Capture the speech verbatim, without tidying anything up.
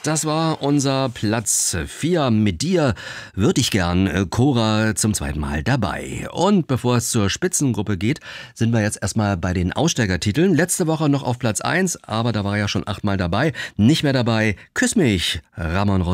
Das war unser Platz vier. Mit dir würde ich gern, Cora, zum zweiten Mal dabei. Und bevor es zur Spitzengruppe geht, sind wir jetzt erstmal bei den Aussteigertiteln. Letzte Woche noch auf Platz eins, aber da war er ja schon achtmal dabei. Nicht mehr dabei, Küss mich, Ramon Rosé.